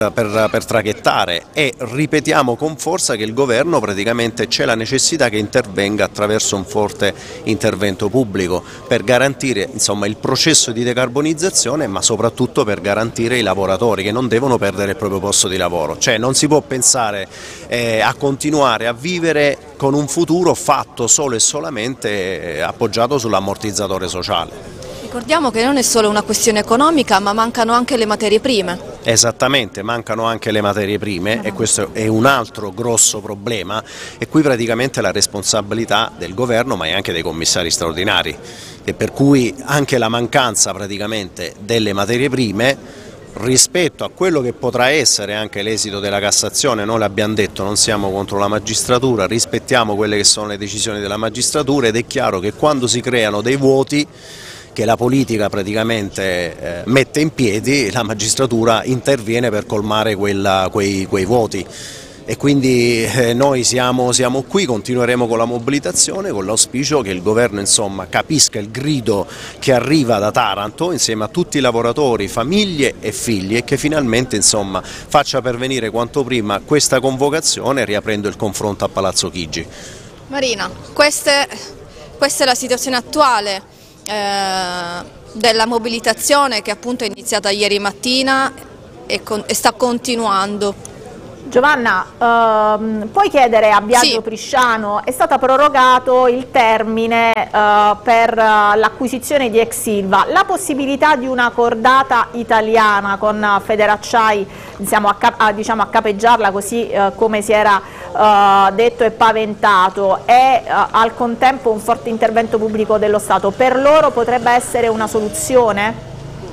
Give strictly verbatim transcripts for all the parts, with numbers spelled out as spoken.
Per, per traghettare, e ripetiamo con forza che il governo praticamente c'è la necessità che intervenga attraverso un forte intervento pubblico per garantire insomma, il processo di decarbonizzazione, ma soprattutto per garantire i lavoratori che non devono perdere il proprio posto di lavoro. Cioè non si può pensare eh, a continuare a vivere con un futuro fatto solo e solamente eh, appoggiato sull'ammortizzatore sociale. Ricordiamo che non è solo una questione economica, ma mancano anche le materie prime. Esattamente, mancano anche le materie prime uh-huh. e questo è un altro grosso problema, e qui praticamente la responsabilità del governo ma anche dei commissari straordinari, e per cui anche la mancanza praticamente delle materie prime rispetto a quello che potrà essere anche l'esito della Cassazione. Noi l'abbiamo detto, non siamo contro la magistratura, rispettiamo quelle che sono le decisioni della magistratura, ed è chiaro che quando si creano dei vuoti che la politica praticamente eh, mette in piedi, la magistratura interviene per colmare quella, quei, quei voti. E quindi eh, noi siamo, siamo qui, continueremo con la mobilitazione con l'auspicio che il governo insomma, capisca il grido che arriva da Taranto insieme a tutti i lavoratori, famiglie e figli, e che finalmente insomma, faccia pervenire quanto prima questa convocazione, riaprendo il confronto a Palazzo Chigi. Marina, queste, questa è la situazione attuale Eh, della mobilitazione che appunto è iniziata ieri mattina e, con, e sta continuando. Giovanna, ehm, puoi chiedere a Biagio sì. Prisciano, è stato prorogato il termine eh, per uh, l'acquisizione di ex Ilva, la possibilità di una cordata italiana con uh, Federacciai, diciamo, a, cap a, diciamo, a capeggiarla così uh, come si era uh, detto e paventato, e uh, al contempo un forte intervento pubblico dello Stato, per loro potrebbe essere una soluzione?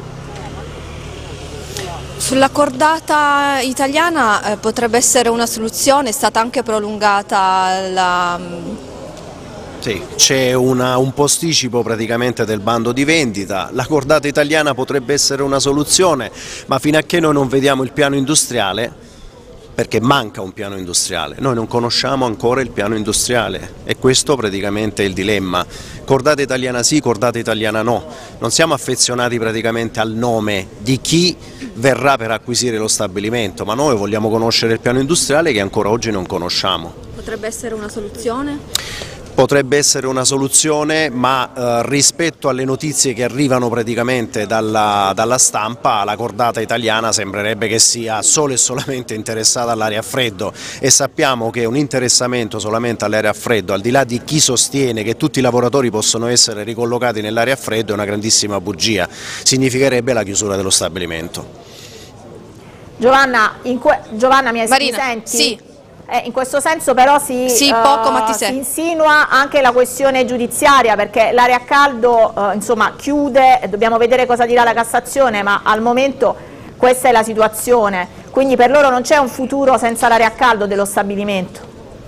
Sulla cordata italiana eh, potrebbe essere una soluzione, è stata anche prolungata la... Sì, c'è un posticipo praticamente del bando di vendita, la cordata italiana potrebbe essere una soluzione, ma fino a che noi non vediamo il piano industriale, perché manca un piano industriale, noi non conosciamo ancora il piano industriale, e questo praticamente è il dilemma. Cordata italiana sì, cordata italiana no, non siamo affezionati praticamente al nome di chi verrà per acquisire lo stabilimento, ma noi vogliamo conoscere il piano industriale che ancora oggi non conosciamo. Potrebbe essere una soluzione? Potrebbe essere una soluzione, ma eh, rispetto alle notizie che arrivano praticamente dalla, dalla stampa, la cordata italiana sembrerebbe che sia solo e solamente interessata all'aria a freddo, e sappiamo che un interessamento solamente all'aria a freddo, al di là di chi sostiene che tutti i lavoratori possono essere ricollocati nell'aria a freddo, è una grandissima bugia, significherebbe la chiusura dello stabilimento. Giovanna, in Giovanna mi, Marina, mi senti? Sì. Eh, in questo senso però si, sì, uh, poco, ma ti si insinua anche la questione giudiziaria, perché l'area a caldo uh, insomma, chiude, dobbiamo vedere cosa dirà la Cassazione, ma al momento questa è la situazione, quindi per loro non c'è un futuro senza l'area a caldo dello stabilimento.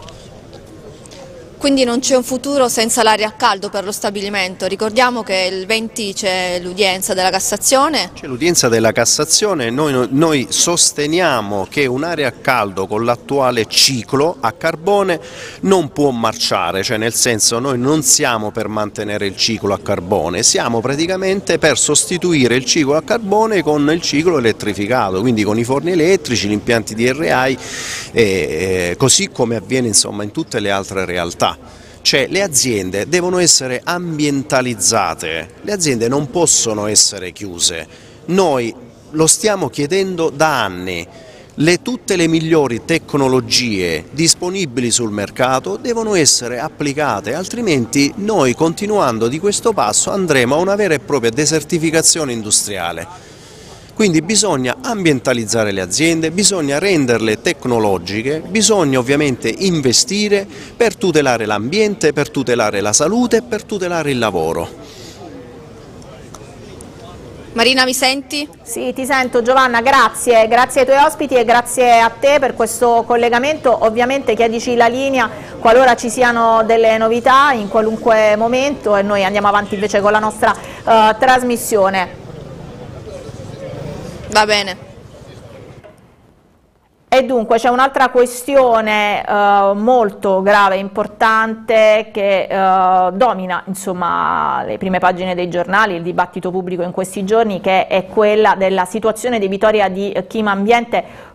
Quindi non c'è un futuro senza l'aria a caldo per lo stabilimento. Ricordiamo che il venti c'è l'udienza della Cassazione. C'è l'udienza della Cassazione, noi, noi sosteniamo che un'area a caldo con l'attuale ciclo a carbone non può marciare, cioè nel senso noi non siamo per mantenere il ciclo a carbone, siamo praticamente per sostituire il ciclo a carbone con il ciclo elettrificato, quindi con i forni elettrici, gli impianti di R I, e, e, così come avviene insomma in tutte le altre realtà. Cioè le aziende devono essere ambientalizzate, le aziende non possono essere chiuse, noi lo stiamo chiedendo da anni, le, tutte le migliori tecnologie disponibili sul mercato devono essere applicate, altrimenti noi continuando di questo passo andremo a una vera e propria desertificazione industriale. Quindi bisogna ambientalizzare le aziende, bisogna renderle tecnologiche, bisogna ovviamente investire per tutelare l'ambiente, per tutelare la salute e per tutelare il lavoro. Marina, mi senti? Sì, ti sento Giovanna, grazie, grazie ai tuoi ospiti e grazie a te per questo collegamento. Ovviamente chiedici la linea qualora ci siano delle novità in qualunque momento, e noi andiamo avanti invece con la nostra uh, trasmissione. Va bene. E dunque c'è un'altra questione eh, molto grave e importante che eh, domina insomma, le prime pagine dei giornali, il dibattito pubblico in questi giorni, che è quella della situazione debitoria di Chim Ambiente